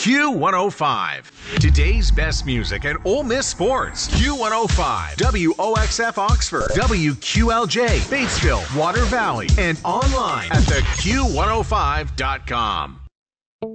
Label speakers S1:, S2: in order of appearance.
S1: Q105. Today's best music and Ole Miss sports. Q105. WOXF Oxford. WQLJ Batesville, Water Valley, and online at theq105.com.